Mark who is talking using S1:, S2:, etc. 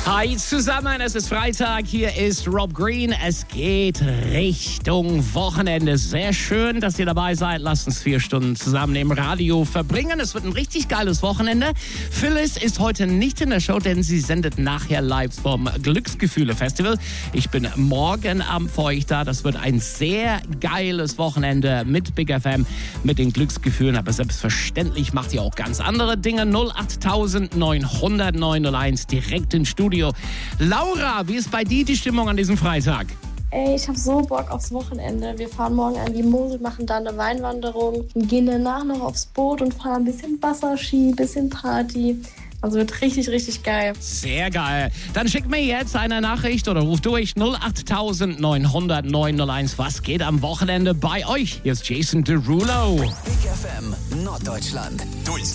S1: Hi zusammen, es ist Freitag, hier ist Rob Green. Es geht Richtung Wochenende. Sehr schön, dass ihr dabei seid. Lasst uns 4 Stunden zusammen im Radio verbringen. Es wird ein richtig geiles Wochenende. Phyllis ist heute nicht in der Show, denn sie sendet nachher live vom Glücksgefühle-Festival. Ich bin morgen Abend für euch da. Das wird ein sehr geiles Wochenende mit Big FM, mit den Glücksgefühlen. Aber selbstverständlich macht ihr auch ganz andere Dinge. 08900 901 direkt ins Studio. Laura, wie ist bei dir die Stimmung an diesem Freitag?
S2: Ey, ich habe so Bock aufs Wochenende. Wir fahren morgen an die Mosel, machen da eine Weinwanderung, gehen danach noch aufs Boot und fahren ein bisschen Wasserski, ein bisschen Party. Also wird richtig, richtig geil.
S1: Sehr geil. Dann schickt mir jetzt eine Nachricht oder ruft durch 08900 901. Was geht am Wochenende bei euch? Hier ist Jason Derulo.
S3: Big FM Norddeutschland.